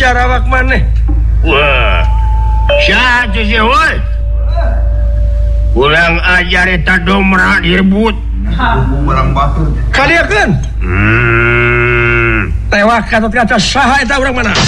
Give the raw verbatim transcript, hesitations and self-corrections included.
ajar awak maneh. Wah. Satu sih, woi. Ulang ajar eta domra direbut. Bumerang batur. Kaliakeun. Hmm. Tewak katut kaca saha eta urang mana?